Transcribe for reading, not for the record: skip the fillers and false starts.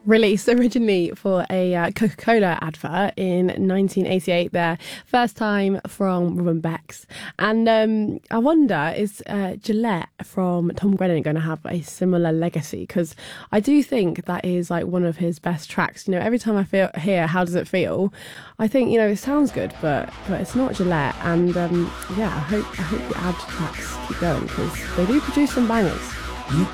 released originally for a Coca-Cola advert in 1988, their first time from Robin Beck's. And I wonder, is Gillette from Tom Grennan going to have a similar legacy? Because I do think that is like one of his best tracks. You know, every time I hear How Does It Feel, I think, you know, it sounds good, but it's not Gillette. And yeah, I hope the ad tracks keep going, because they do produce some bangers.